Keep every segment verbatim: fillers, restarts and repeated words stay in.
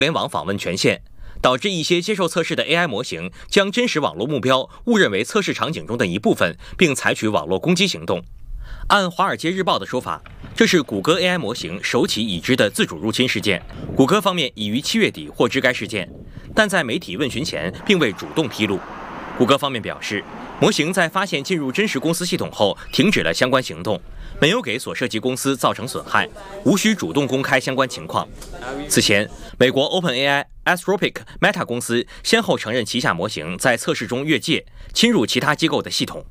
联网访问权限，导致一些接受测试的 A I 模型将真实网络目标误认为测试场景中的一部分，并采取网络攻击行动。按《华尔街日报》的说法，这是谷歌 A I 模型首起已知的自主入侵事件。谷歌方面已于七月底获知该事件，但在媒体问询前并未主动披露。谷歌方面表示，模型在发现进入真实公司系统后停止了相关行动，没有给所涉及公司造成损害，无需主动公开相关情况。此前，美国 OpenAI、Anthropic、Meta 公司先后承认旗下模型在测试中越界，侵入其他机构的系统。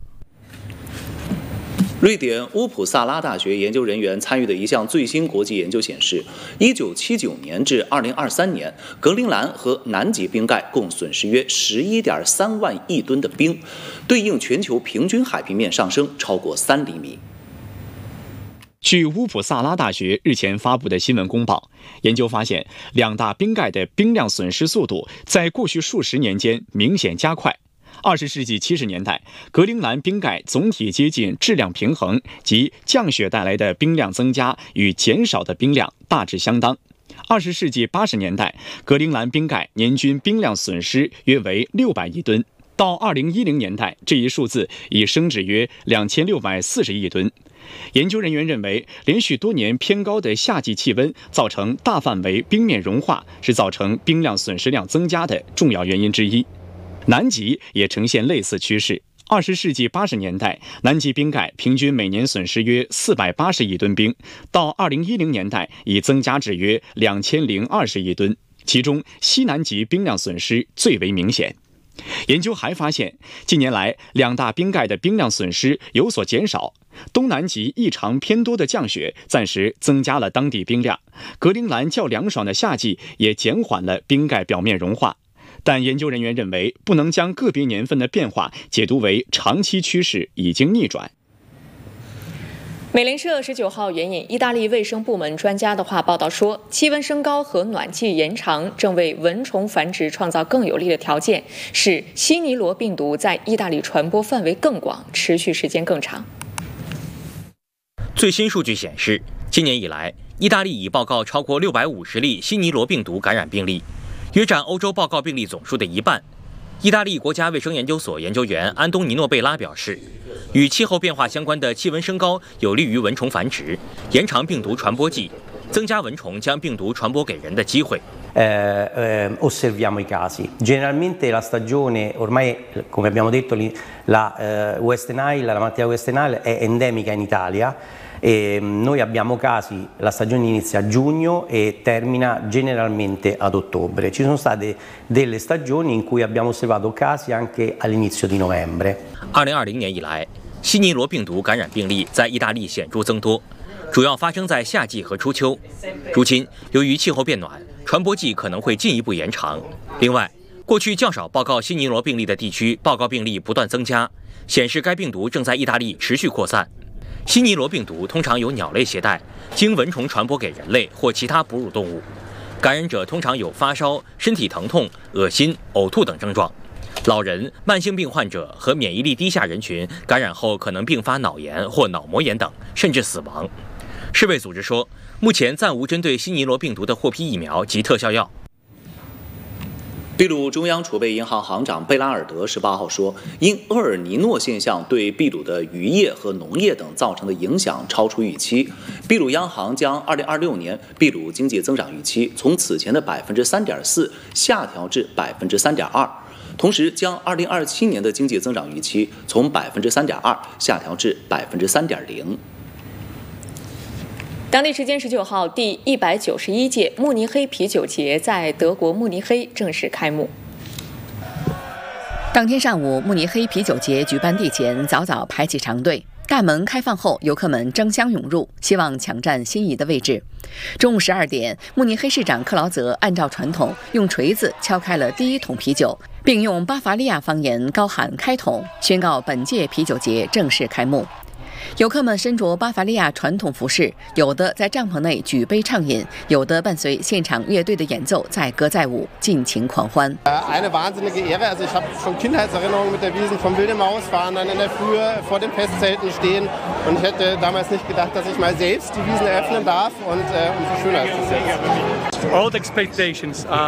瑞典乌普萨拉大学研究人员参与的一项最新国际研究显示，一九七九年至二零二三年，格陵兰和南极冰盖共损失约十一点三万亿吨的冰，对应全球平均海平面上升超过三厘米。 据乌普萨拉大学日前发布的新闻公报，研究发现，两大冰盖的冰量损失速度在过去数十年间明显加快。二十世纪七十年代，格陵兰冰盖总体接近质量平衡，即降雪带来的冰量增加与减少的冰量大致相当。二十世纪八十年代，格陵兰冰盖年均冰量损失约为六百亿吨，到二零一零年代，这一数字已升至约两千六百四十亿吨。研究人员认为，连续多年偏高的夏季气温造成大范围冰面融化，是造成冰量损失量增加的重要原因之一。南极也呈现类似趋势。二十世纪八十年代，南极冰盖平均每年损失约四百八十亿吨冰，到二零一零年代已增加至约两千零二十亿吨，其中西南极冰量损失最为明显。研究还发现，近年来两大冰盖的冰量损失有所减少，东南极异常偏多的降雪暂时增加了当地冰量，格陵兰较凉爽的夏季也减缓了冰盖表面融化。但研究人员认为，不能将个别年份的变化解读为长期趋势已经逆转。 美联社十九号援引意大利卫生部门专家的话报道说，气温升高和暖季延长正为蚊虫繁殖创造更有利的条件，使西尼罗病毒在意大利传播范围更广，持续时间更长。 最新数据显示，今年以来，意大利已报告超过六百五十例西尼罗病毒感染病例，约占欧洲报告病例总数的一半。意大利国家卫生研究所研究员安东尼诺·贝拉表示，与气候变化相关的气温升高有利于蚊虫繁殖，延长病毒传播季，增加蚊虫将病毒传播给人的机会。 Eh, eh, osserviamo i casi. Generalmente la stagione, ormai come abbiamo detto, la eh, West Nile, la malattia West Nile è endemica in Italia. E noi abbiamo casi, la stagione inizia a giugno e termina generalmente ad ottobre. Ci sono state delle stagioni in cui abbiamo osservato casi anche all'inizio di novembre. 二零二零年以来，西尼罗病毒感染病例在意大利显著增多，主要发生在夏季和初秋。如今，由于气候变暖，传播季可能会进一步延长。另外，过去较少报告西尼罗病例的地区，报告病例不断增加，显示该病毒正在意大利持续扩散。西尼罗病毒通常由鸟类携带，经蚊虫传播给人类或其他哺乳动物。感染者通常有发烧、身体疼痛、恶心、呕吐等症状。老人、慢性病患者和免疫力低下人群感染后可能并发脑炎或脑膜炎等，甚至死亡。世卫组织说，目前暂无针对西尼罗病毒的获批疫苗及特效药。 秘鲁中央储备银行行长贝拉尔德十八号说，因厄尔尼诺现象对秘鲁的渔业和农业等造成的影响超出预期，秘鲁央行将二零二六年秘鲁经济增长预期从此前的百分之三点四下调至百分之三点二，同时将二零二七年的经济增长预期从百分之三点二下调至百分之三点零。 当地时间十九号，第一百九十一届慕尼黑啤酒节在德国慕尼黑正式开幕。当天上午，慕尼黑啤酒节举办地前早早排起长队，大门开放后，游客们争相涌入，希望抢占心仪的位置。中午十二点，慕尼黑市长克劳泽按照传统用锤子敲开了第一桶啤酒，并用巴伐利亚方言高喊“开桶”，宣告本届啤酒节正式开幕。游客们身着巴伐利亚传统服饰，有的在帐篷内举杯畅饮，有的伴随现场乐队的演奏载歌载舞，尽情狂欢。 Eine wahnsinnige Ehre. Also ich habe schon Kindheitserinnerungen mit der Wiesn vom Wildemausfahren, dann in der Früh vor den Festzelten stehen. Und ich hätte damals nicht gedacht, dass ich mal selbst die Wiesn eröffnen darf. Und umso schöner ist es jetzt. Old expectations. Uh,